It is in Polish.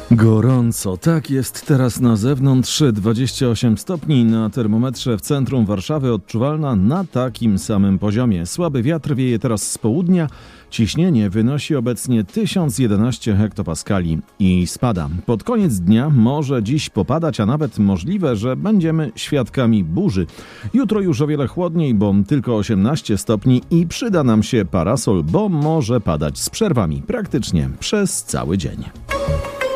Gorąco, tak jest teraz na zewnątrz, 28 stopni na termometrze w centrum Warszawy odczuwalna na takim samym poziomie. Słaby wiatr wieje teraz z południa, ciśnienie wynosi obecnie 1011 hektopaskali i spada. Pod koniec dnia może dziś popadać, a nawet możliwe, że będziemy świadkami burzy. Jutro już o wiele chłodniej, bo tylko 18 stopni i przyda nam się parasol, bo może padać z przerwami praktycznie przez cały dzień.